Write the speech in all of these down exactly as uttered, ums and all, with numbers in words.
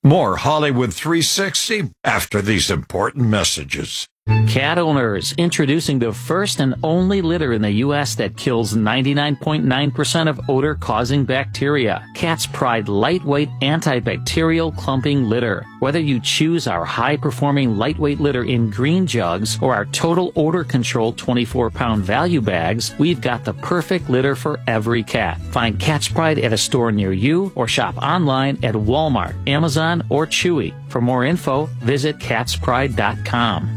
More Hollywood three sixty after these important messages. Cat owners, introducing the first and only litter in the U S that kills ninety-nine point nine percent of odor-causing bacteria. Cat's Pride lightweight antibacterial clumping litter. Whether you choose our high-performing lightweight litter in green jugs or our total odor control twenty-four pound value bags, we've got the perfect litter for every cat. Find Cat's Pride at a store near you or shop online at Walmart, Amazon, or Chewy. For more info, visit cats pride dot com.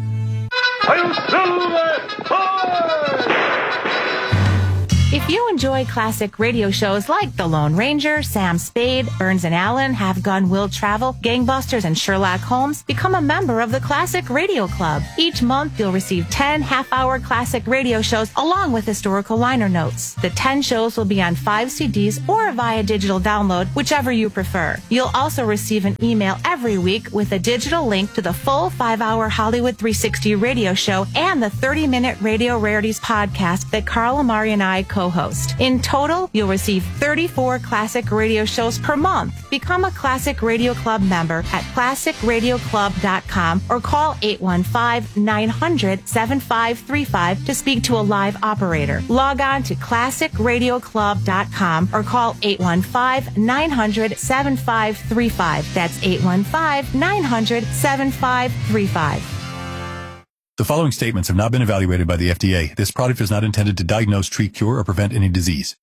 If you enjoy classic radio shows like The Lone Ranger, Sam Spade, Burns and Allen, Have Gun Will Travel, Gangbusters, and Sherlock Holmes, become a member of the Classic Radio Club. Each month, you'll receive ten half-hour classic radio shows along with historical liner notes. The ten shows will be on five C Ds or via digital download, whichever you prefer. You'll also receive an email every week with a digital link to the full five-hour Hollywood three sixty radio show and the thirty-minute Radio Rarities podcast that Carl Amari and I co co-host. In total, you'll receive thirty-four classic radio shows per month. Become a Classic Radio Club member at classic radio club dot com or call eight one five, nine hundred, seven five three five to speak to a live operator. Log on to classic radio club dot com or call eight one five, nine hundred, seven five three five. That's eight one five, nine hundred, seven five three five. The following statements have not been evaluated by the F D A. This product is not intended to diagnose, treat, cure, or prevent any disease.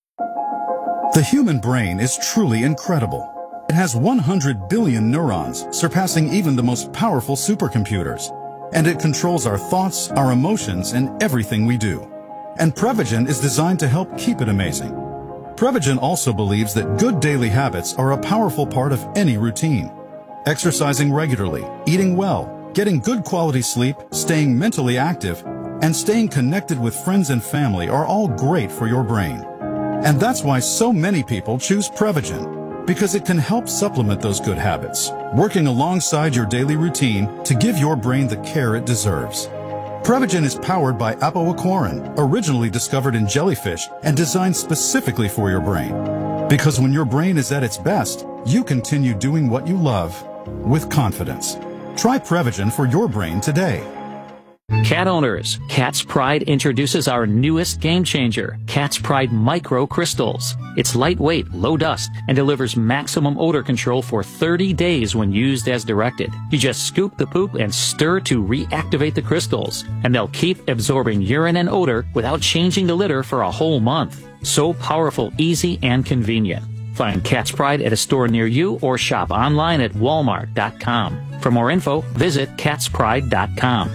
The human brain is truly incredible. It has one hundred billion neurons, surpassing even the most powerful supercomputers. And it controls our thoughts, our emotions, and everything we do. And Prevagen is designed to help keep it amazing. Prevagen also believes that good daily habits are a powerful part of any routine. Exercising regularly, eating well, getting good quality sleep, staying mentally active, and staying connected with friends and family are all great for your brain. And that's why so many people choose Prevagen, because it can help supplement those good habits, working alongside your daily routine to give your brain the care it deserves. Prevagen is powered by apoaquarin, originally discovered in jellyfish and designed specifically for your brain. Because when your brain is at its best, you continue doing what you love with confidence. Try Prevagen for your brain today. Cat owners, Cat's Pride introduces our newest game changer, Cat's Pride Micro Crystals. It's lightweight, low dust, and delivers maximum odor control for thirty days when used as directed. You just scoop the poop and stir to reactivate the crystals, and they'll keep absorbing urine and odor without changing the litter for a whole month. So powerful, easy, and convenient. Find Cat's Pride at a store near you or shop online at walmart dot com. For more info, visit cats pride dot com.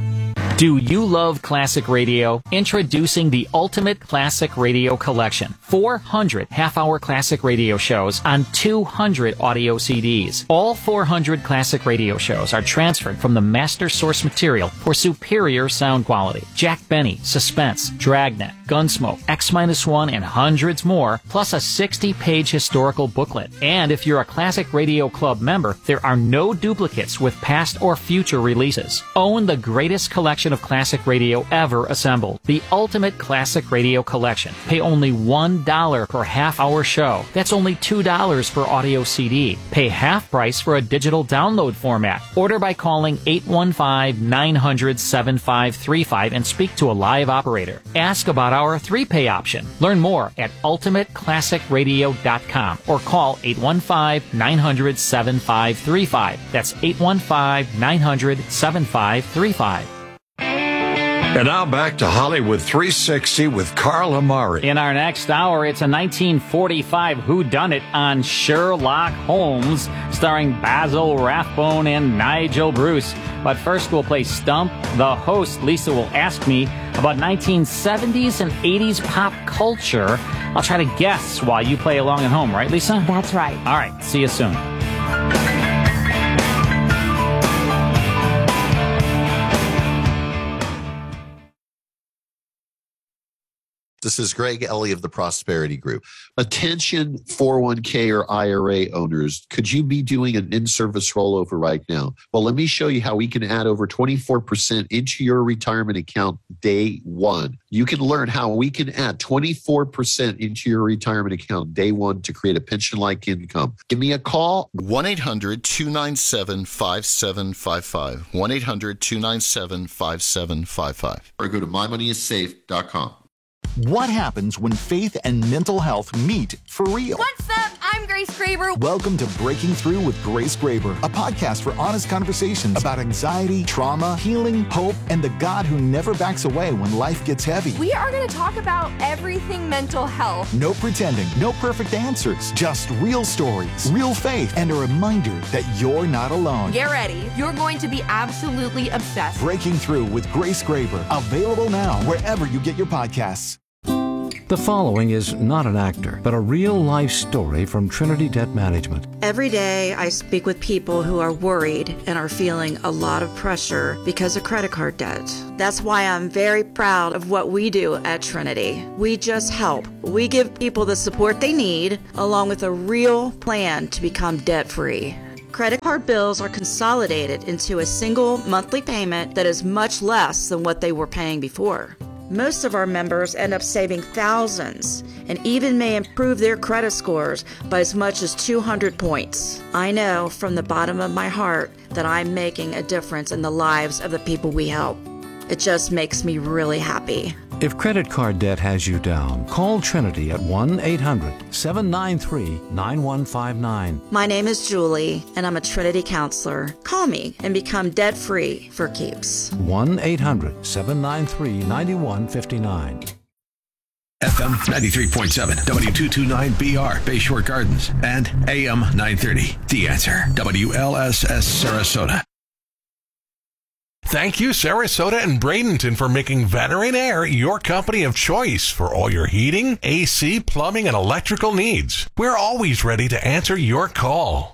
Do you love classic radio? Introducing the Ultimate Classic Radio Collection. four hundred half-hour classic radio shows on two hundred audio C Ds. All four hundred classic radio shows are transferred from the master source material for superior sound quality. Jack Benny, Suspense, Dragnet, Gunsmoke, X one, and hundreds more, plus a sixty-page historical booklet. And if you're a Classic Radio Club member, there are no duplicates with past or future releases. Own the greatest collection of classic radio ever assembled. The Ultimate Classic Radio Collection. Pay only one dollar per half-hour show. That's only two dollars per audio C D. Pay half price for a digital download format. Order by calling eight one five, nine hundred, seven five three five and speak to a live operator. Ask about our three-pay option. Learn more at ultimate classic radio dot com or call eight one five, nine hundred, seven five three five. That's eight one five, nine hundred, seven five three five. And now back to Hollywood three sixty with Carl Amari. In our next hour, it's a nineteen forty-five whodunit on Sherlock Holmes, starring Basil Rathbone and Nigel Bruce. But first, we'll play Stump. The host, Lisa, will ask me about nineteen seventies and eighties pop culture. I'll try to guess while you play along at home, right, Lisa? That's right. All right, see you soon. This is Greg Ellie of the Prosperity Group. Attention four oh one k or I R A owners, could you be doing an in-service rollover right now? Well, let me show you how we can add over twenty-four percent into your retirement account day one. You can learn how we can add twenty-four percent into your retirement account day one to create a pension-like income. Give me a call. one eight hundred two nine seven five seven five five. one eight hundred two nine seven five seven five five. Or go to my money is safe dot com. What happens when faith and mental health meet for real? What's up? I'm Grace Graber. Welcome to Breaking Through with Grace Graber, a podcast for honest conversations about anxiety, trauma, healing, hope, and the God who never backs away when life gets heavy. We are going to talk about everything mental health. No pretending, no perfect answers, just real stories, real faith, and a reminder that you're not alone. Get ready. You're going to be absolutely obsessed. Breaking Through with Grace Graber, available now wherever you get your podcasts. The following is not an actor, but a real-life story from Trinity Debt Management. Every day I speak with people who are worried and are feeling a lot of pressure because of credit card debt. That's why I'm very proud of what we do at Trinity. We just help. We give people the support they need, along with a real plan to become debt-free. Credit card bills are consolidated into a single monthly payment that is much less than what they were paying before. Most of our members end up saving thousands and even may improve their credit scores by as much as two hundred points. I know from the bottom of my heart that I'm making a difference in the lives of the people we help. It just makes me really happy. If credit card debt has you down, call Trinity at one eight hundred seven nine three nine one five nine. My name is Julie, and I'm a Trinity counselor. Call me and become debt-free for keeps. one eight hundred seven nine three nine one five nine. F M ninety-three point seven, W two twenty-nine B R, Bayshore Gardens, and A M nine thirty, The Answer, W L S S Sarasota. Thank you, Sarasota and Bradenton, for making Veteran Air your company of choice for all your heating, A C, plumbing, and electrical needs. We're always ready to answer your call.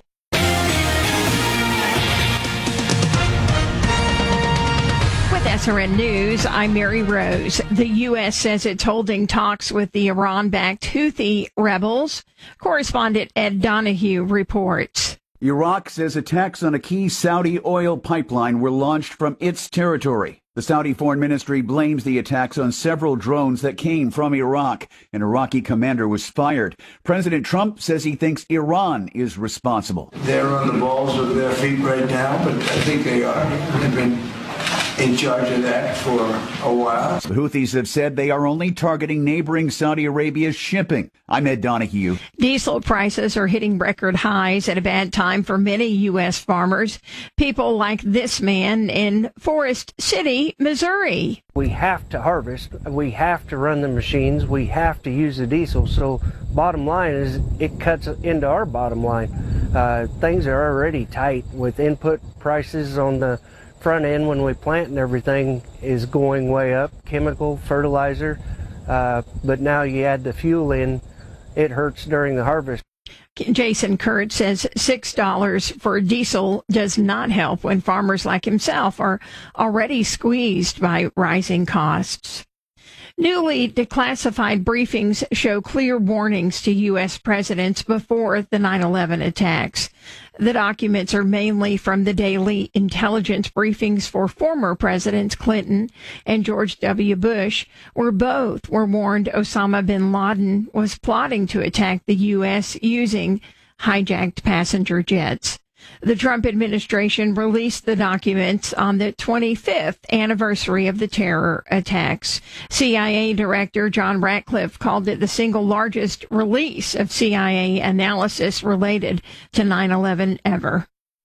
With S R N News, I'm Mary Rose. The U S says it's holding talks with the Iran-backed Houthi rebels. Correspondent Ed Donahue reports. Iraq says attacks on a key Saudi oil pipeline were launched from its territory. The Saudi Foreign Ministry blames the attacks on several drones that came from Iraq. An Iraqi commander was fired. President Trump says he thinks Iran is responsible. They're on the balls of their feet right now, but I think they are. They've been in charge of that for a while. The Houthis have said they are only targeting neighboring Saudi Arabia's shipping. I'm Ed Donahue. Diesel prices are hitting record highs at a bad time for many U S farmers. People like this man in Forest City, Missouri. We have to harvest. We have to run the machines. We have to use the diesel. So bottom line is it cuts into our bottom line. Uh, things are already tight with input prices on the front end when we plant and everything is going way up, chemical, fertilizer, uh, but now you add the fuel in, it hurts during the harvest. Jason Kurt says six dollars for diesel does not help when farmers like himself are already squeezed by rising costs. Newly declassified briefings show clear warnings to U S presidents before the nine eleven attacks. The documents are mainly from the daily intelligence briefings for former Presidents Clinton and George W. Bush, where both were warned Osama bin Laden was plotting to attack the U S using hijacked passenger jets. The Trump administration released the documents on the twenty-fifth anniversary of the terror attacks. C I A Director John Ratcliffe called it the single largest release of C I A analysis related to nine eleven ever.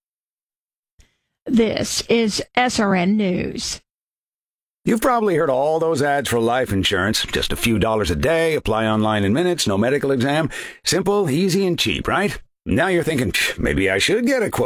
This is S R N News. You've probably heard all those ads for life insurance. Just a few dollars a day, apply online in minutes, no medical exam. Simple, easy, and cheap, right? Now you're thinking, maybe I should get a quote.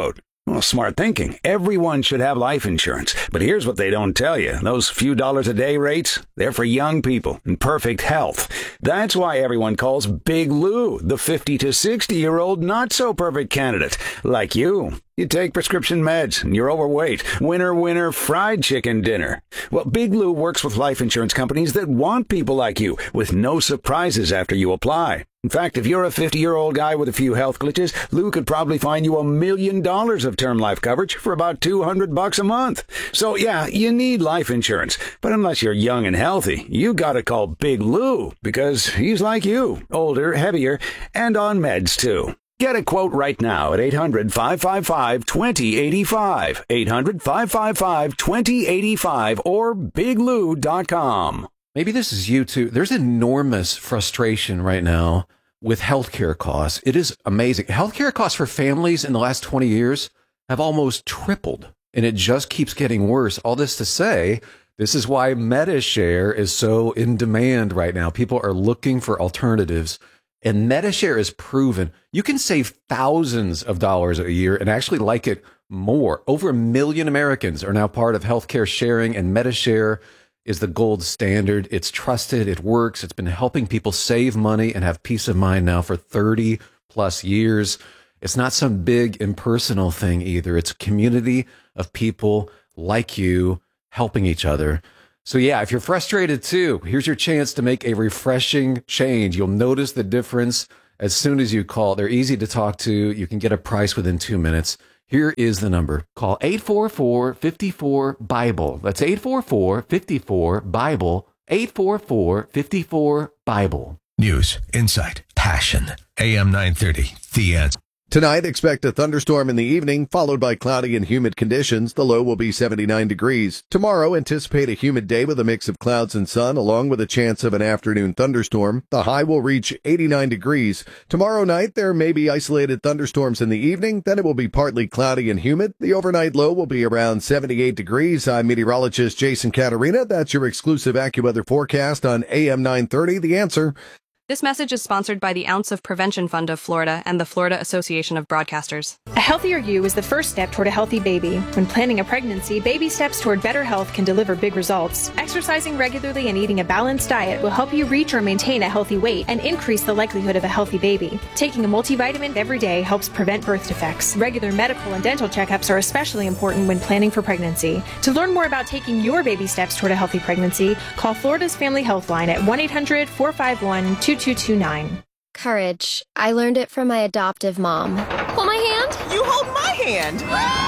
Well, smart thinking. Everyone should have life insurance. But here's what they don't tell you. Those few dollars a day rates, they're for young people in perfect health. That's why everyone calls Big Lou the fifty to sixty-year-old not-so-perfect candidate, like you. You take prescription meds, and you're overweight. Winner, winner, fried chicken dinner. Well, Big Lou works with life insurance companies that want people like you, with no surprises after you apply. In fact, if you're a fifty-year-old guy with a few health glitches, Lou could probably find you a million dollars of term life coverage for about two hundred bucks a month. So, yeah, you need life insurance. But unless you're young and healthy, you gotta call Big Lou, because he's like you, older, heavier, and on meds, too. Get a quote right now at eight hundred, five five five, two zero eight five, eight hundred, five five five, two zero eight five, or big lou dot com. Maybe this is you too. There's enormous frustration right now with healthcare costs. It is amazing. Healthcare costs for families in the last twenty years have almost tripled, and it just keeps getting worse. All this to say, this is why MediShare is so in demand right now. People are looking for alternatives. And MediShare is proven you can save thousands of dollars a year and actually like it more. Over a million Americans are now part of healthcare sharing, and MediShare is the gold standard. It's trusted. It works. It's been helping people save money and have peace of mind now for thirty plus years. It's not some big impersonal thing either. It's a community of people like you helping each other. So yeah, if you're frustrated too, here's your chance to make a refreshing change. You'll notice the difference as soon as you call. They're easy to talk to. You can get a price within two minutes. Here is the number. Call eight four four, five four, BIBLE. That's eight four four, five four, BIBLE. eight four four, five four, BIBLE. News, insight, passion. A M nine thirty, The Answer. Tonight, expect a thunderstorm in the evening, followed by cloudy and humid conditions. The low will be seventy-nine degrees. Tomorrow, anticipate a humid day with a mix of clouds and sun, along with a chance of an afternoon thunderstorm. The high will reach eighty-nine degrees. Tomorrow night, there may be isolated thunderstorms in the evening. Then it will be partly cloudy and humid. The overnight low will be around seventy-eight degrees. I'm meteorologist Jason Caterina. That's your exclusive AccuWeather forecast on A M nine thirty. The Answer. This message is sponsored by the Ounce of Prevention Fund of Florida and the Florida Association of Broadcasters. A healthier you is the first step toward a healthy baby. When planning a pregnancy, baby steps toward better health can deliver big results. Exercising regularly and eating a balanced diet will help you reach or maintain a healthy weight and increase the likelihood of a healthy baby. Taking a multivitamin every day helps prevent birth defects. Regular medical and dental checkups are especially important when planning for pregnancy. To learn more about taking your baby steps toward a healthy pregnancy, call Florida's Family Health Line at one eight hundred, four five one, two two two nine. Courage. I learned it from my adoptive mom. Hold my hand. You hold my hand.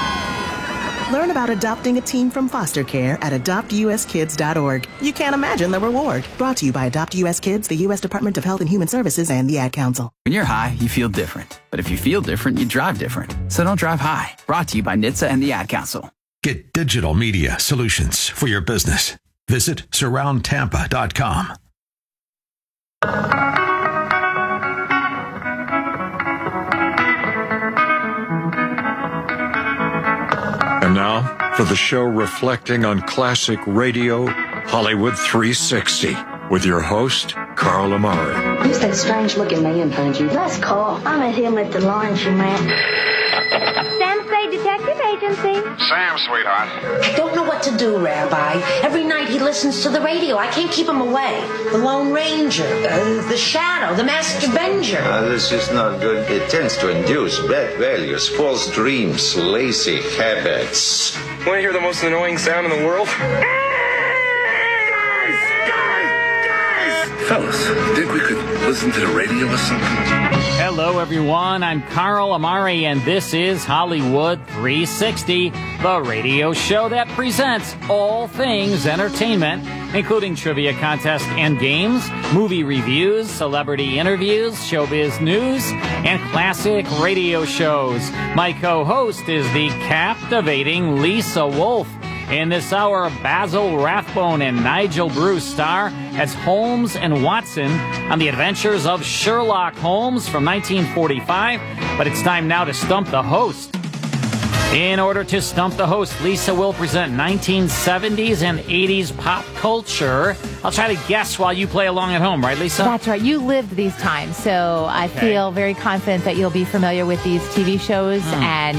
Learn about adopting a teen from foster care at adopt u s kids dot org. You can't imagine the reward. Brought to you by Adopt U S Kids, the U S Department of Health and Human Services, and the Ad Council. When you're high, you feel different. But if you feel different, you drive different. So don't drive high. Brought to you by N H T S A and the Ad Council. Get digital media solutions for your business. Visit surround tampa dot com. And now for the show reflecting on classic radio, Hollywood three sixty, with your host, Carl Amari. Who's that strange-looking man behind you? That's Carl. I met him at the laundromat. Sam Spade Detective Agency. Sam, sweetheart. I don't know what to do, Rabbi. Every night he listens to the radio. I can't keep him away. The Lone Ranger, uh, the Shadow, the Master Avenger. Uh, this is not good. It tends to induce bad values, false dreams, lazy habits. Want to hear the most annoying sound in the world? Fellas, think we could listen to the radio or something? Hello, everyone. I'm Carl Amari, and this is Hollywood three sixty, the radio show that presents all things entertainment, including trivia contests and games, movie reviews, celebrity interviews, showbiz news, and classic radio shows. My co-host is the captivating Lisa Wolf. In this hour, Basil Rathbone and Nigel Bruce star as Holmes and Watson on the adventures of Sherlock Holmes from nineteen forty-five. But it's time now to stump the host. In order to stump the host, Lisa will present nineteen seventies and eighties pop culture. I'll try to guess while you play along at home, right, Lisa? That's right. You lived these times, so I Okay. feel very confident that you'll be familiar with these T V shows Hmm. and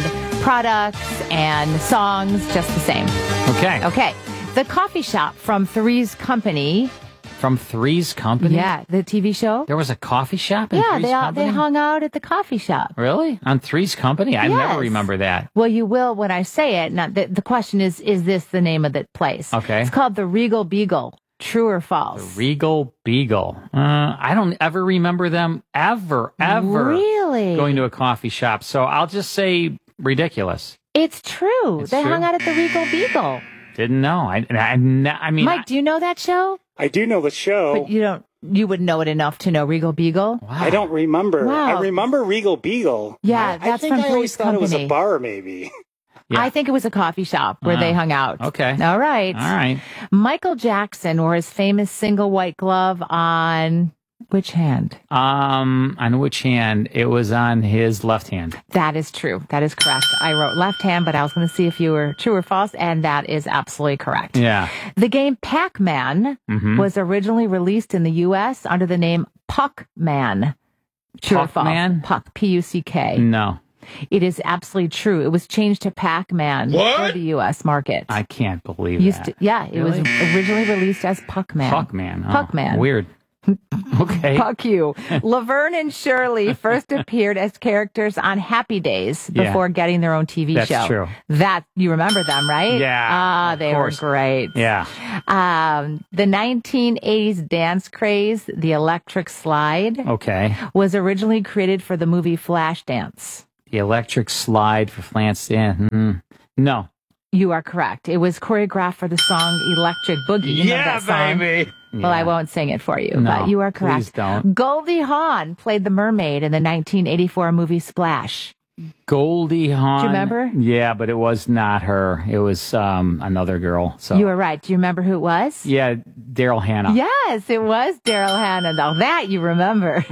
products and songs just the same. Okay. Okay. The coffee shop from Three's Company. From Three's Company? Yeah, the T V show. There was a coffee shop in yeah, Three's they all, Company? they hung out at the coffee shop. Really? On Three's Company? I Yes. never remember that. Well, you will when I say it. Now, the, the question is, is this the name of the place? Okay. It's called the Regal Beagle. True or false? The Regal Beagle. Uh, I don't ever remember them ever, ever Really? going to a coffee shop. So I'll just say ridiculous. It's true. It's they true? hung out at the Regal Beagle. Didn't know. I, I, I mean, Mike, do you know that show? I do know the show. But you don't. You wouldn't know it enough to know Regal Beagle. Wow. I don't remember. Wow. I remember Regal Beagle. Yeah, I, that's I think from I always Three's thought it was Company. a bar, maybe. Yeah. I think it was a coffee shop where Ah, they hung out. okay. All right. All right. Michael Jackson wore his famous single white glove on which hand? Um, on which hand? It was on his left hand. That is true. That is correct. I wrote left hand, but I was going to see if you were true or false, and that is absolutely correct. Yeah. The game Pac-Man Mhm. was originally released in the U S under the name Puck-Man. True or false? Puck-Man? Puck, P U C K. No, It is absolutely true. It was changed to Pac-Man for the U S market. I can't believe Used that. to, yeah, it was Really? originally released as Puck-Man. Puck-Man. Oh, Puck-Man. Weird. Okay. Puck you. Laverne and Shirley first appeared as characters on Happy Days Yeah. before getting their own T V That's show. true. That you remember them, right? Yeah, Ah, of they course. were great. Yeah. Um, the nineteen eighties dance craze, the electric slide, Okay. was originally created for the movie Flashdance. The electric slide for Flance. Yeah. mm, No. You are correct. It was choreographed for the song Electric Boogie. You know that song? Well, I won't sing it for you, No, but you are correct. please don't. Goldie Hawn played the mermaid in the nineteen eighty-four movie Splash. Goldie Hawn. Do you remember? Yeah, but it was not her. It was um, another girl. So You were right. Do you remember who it was? yeah, Daryl Hannah. Yes, it was Daryl Hannah. Now that you remember.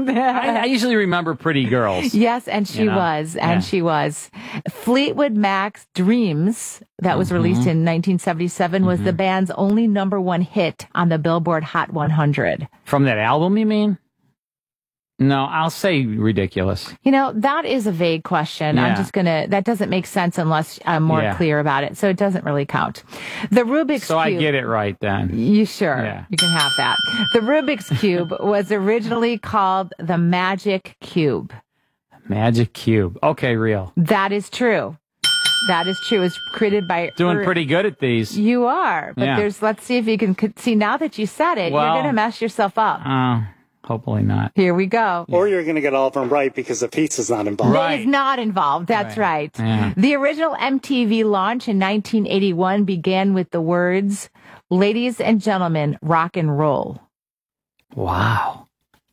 I, I usually remember pretty girls. Yes, and she You know? was, and Yeah. she was. Fleetwood Mac's Dreams, that was released Mhm. in nineteen seventy-seven, was the band's only number one hit on the Billboard Hot one hundred. From that album, you mean? No, I'll say ridiculous. You know, that is a vague question. I'm Yeah. just going to, that doesn't make sense unless I'm more Yeah. clear about it. So it doesn't really count. The Rubik's So Cube. I get it right then. You sure? Yeah. You can have that. The Rubik's Cube was originally called the Magic Cube. Magic Cube. Okay, real. That is true. That is true. It was created by Doing Er- pretty good at these. You are, but Yeah. there's. Let's see if you can c- see. Now that you said it, Well- you're going to mess yourself up. Uh, hopefully not. Here we go. Or you're going to get all of them right because the pizza's not involved. That is not involved. That's right. Yeah. The original M T V launch in nineteen eighty-one began with the words, "Ladies and gentlemen, rock and roll." Wow.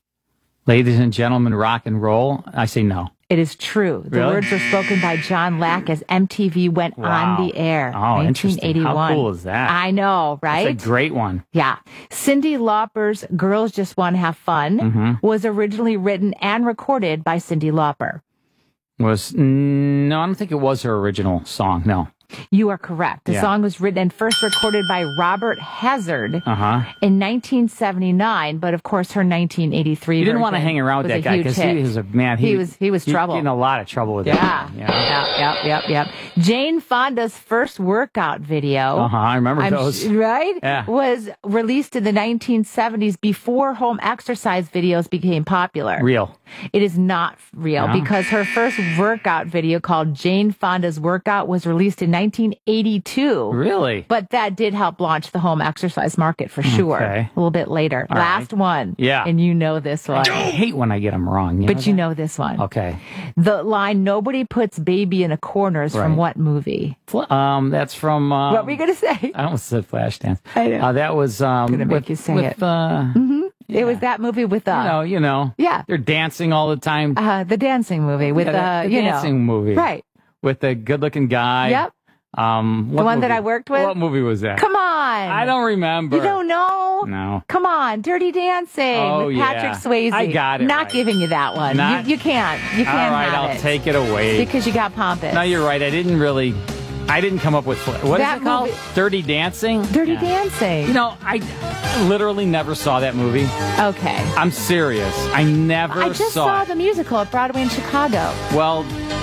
Ladies and gentlemen, rock and roll. I say no. It is true. The Really? words were spoken by John Lack as M T V went Wow. on the air. Oh, interesting. How nineteen eighty-one. cool is that? I know, right? That's a great one. Yeah. Cyndi Lauper's Girls Just Want to Have Fun Mhm. was originally written and recorded by Cyndi Lauper. Was no, I don't think it was her original song. No. You are correct. The Yeah. song was written and first recorded by Robert Hazard Uh huh. in nineteen seventy-nine, but of course her nineteen eighty-three You didn't want to version hang around with was that a guy huge because hit. he was a man. He, He was- he was trouble. He, in a lot of trouble with Yeah. that. Yeah. Yep, yep, yep, yep. Jane Fonda's first workout video. Uh huh. I remember I'm those. sh- right? Yeah. Was released in the nineteen seventies before home exercise videos became popular. Real. It is not real No? because her first workout video called Jane Fonda's Workout was released in nineteen eighty-two. Really? But that did help launch the home exercise market for sure. Okay. A little bit later. All Last right. one. Yeah. And you know this one. I hate when I get them wrong. But you that? know this one. Okay. The line, "Nobody puts baby in a corner" is from Right. what movie? Fl- Um, that's from. Um, What were you going to say? I almost said Flashdance. I know. Uh, that was um. Gonna make with, you say with, it. Uh, hmm It was that movie with, uh, you know, you know. yeah. They're dancing all the time. uh, the dancing movie with, Yeah, the- uh, the you dancing know. movie. Right. With the good-looking guy. Yep. Um, The what one that movie- I worked with? What movie was that? Come on. I don't remember. You don't know? No. Come on. Dirty Dancing Oh, with Patrick yeah. Swayze. I got it Not right. giving you that one. Not- You, you can't. You can't All right, have I'll it. take it away. Because you got pompous. No, you're right. I didn't really. I didn't come up with fl- what is That it called? movie- Dirty Dancing. Dirty Yeah. Dancing. You know, I literally never saw that movie. Okay. I'm serious. I never I just saw, saw it. the musical at Broadway in Chicago. Well,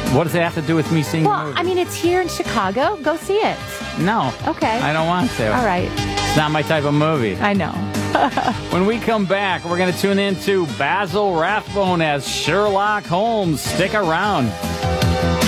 What does it have to do with me seeing the Well, movie? I mean, it's here in Chicago. Go see it. No. Okay. I don't want to. All right. It's not my type of movie. I know. When we come back, we're going to tune into Basil Rathbone as Sherlock Holmes. Stick around.